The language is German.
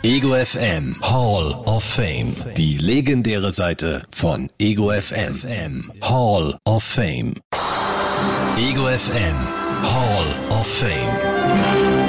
Ego FM Hall of Fame. Die legendäre Seite von Ego FM. Hall of Fame. Ego FM Hall of Fame.